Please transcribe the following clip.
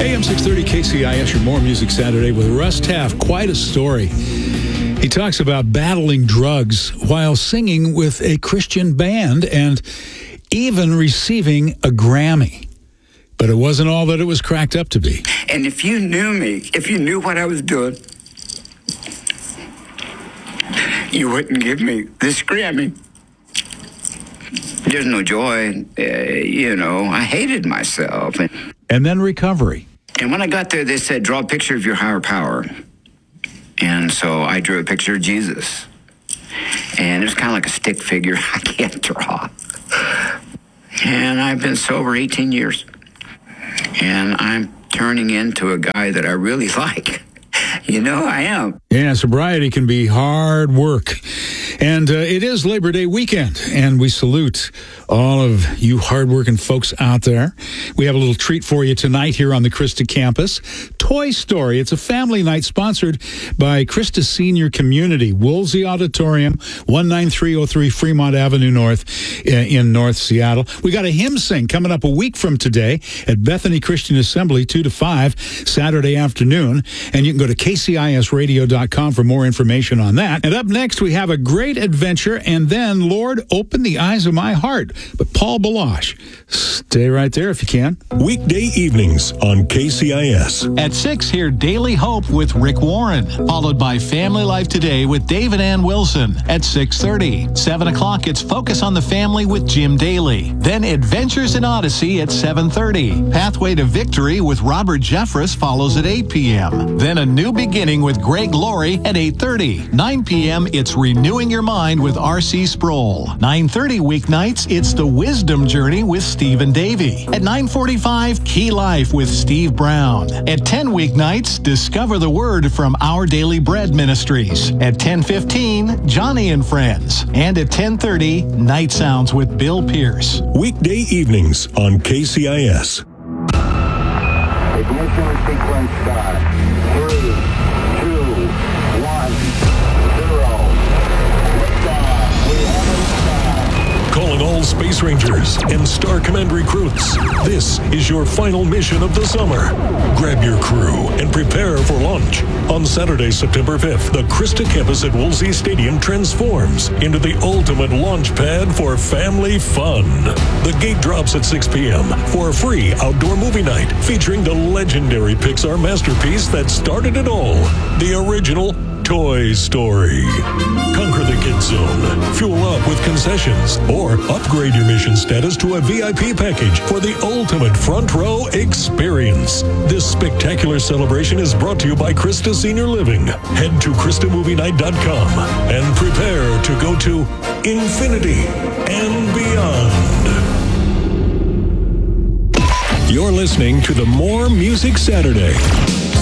AM 630 KCIS, your More Music Saturday with Russ Taff. Quite a story. He talks about battling drugs while singing with a Christian band and even receiving a Grammy. But it wasn't all that it was cracked up to be. And if you knew me, if you knew what I was doing, you wouldn't give me this Grammy. There's no joy. I hated myself. And then recovery. And when I got there, they said, draw a picture of your higher power. And so I drew a picture of Jesus. And it was kind of like a stick figure I can't draw. And I've been sober 18 years. And I'm turning into a guy that I really like. I am. Yeah, sobriety can be hard work. And it is Labor Day weekend, and we salute all of you hardworking folks out there. We have a little treat for you tonight here on the Christa campus. Toy Story. It's a family night sponsored by Christa Senior Community, Woolsey Auditorium, 19303 Fremont Avenue North in North Seattle. We got a hymn sing coming up a week from today at Bethany Christian Assembly, 2 to 5, Saturday afternoon. And you can go to kcisradio.com for more information on that. And up next, we have a great adventure, and then Lord, open the eyes of my heart. But Paul Baloche, stay right there if you can. Weekday evenings on KCIS. At 6, hear Daily Hope with Rick Warren, followed by Family Life Today with David Ann Wilson at 6:30. 7 o'clock, it's Focus on the Family with Jim Daly. Then Adventures in Odyssey at 7:30. Pathway to Victory with Robert Jeffress follows at 8 p.m. Then A New Beginning with Greg Laurie at 8:30. 9 p.m., it's Renewing Your Mind with R.C. Sproul. 9:30 weeknights, it's The Wisdom Journey with Stephen Davey. At 9:45, Key Life with Steve Brown. At 10 weeknights, Discover the Word from Our Daily Bread Ministries. At 10:15, Johnny and Friends. And at 10:30, Night Sounds with Bill Pierce. Weekday evenings on KCIS. Ignition sequence start. 3, 2, 1, 0. Liftoff. We have a liftoff. Calling all Space Rangers and Star Command recruits. This is your final mission of the summer. Grab your crew and prepare for launch. On Saturday, September 5th, the Christa campus at Woolsey Stadium transforms into the ultimate launch pad for family fun. The gate drops at 6 p.m. for a free outdoor movie night featuring the legendary Pixar masterpiece that started it all, the original Toy Story. Conquer the Kids Zone, fuel up with concessions, or upgrade your mission status to a VIP package for the ultimate front row experience. This spectacular celebration is brought to you by Christa Senior Living. Head to ChristaMovieNight.com and prepare to go to infinity and beyond. You're listening to the More Music Saturday.